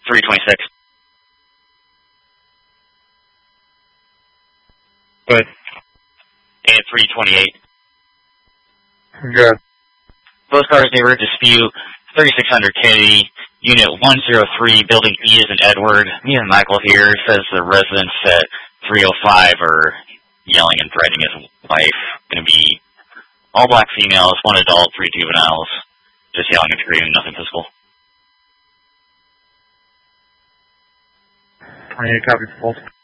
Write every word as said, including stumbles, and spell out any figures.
three twenty-six. Good. And three twenty-eight. Good. Both cars, they were dispute thirty-six hundred Kennedy, Unit one oh three, Building E as in Edward. Me and Michael here says the residents at three oh five are yelling and threatening his wife. Going to be all black females, one adult, three juveniles. Just yelling and screaming, nothing physical. twenty-eight copies, full.